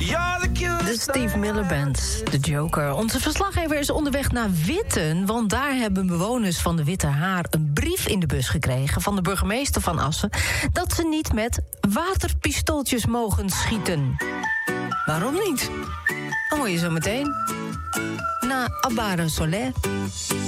De Steve Miller Band, de Joker. Onze verslaggever is onderweg naar Witten, want daar hebben bewoners van de Witte Haar een brief in de bus gekregen van de burgemeester van Assen dat ze niet met waterpistooltjes mogen schieten. Waarom niet? Dat hoor je zo meteen. Na Abara Soler.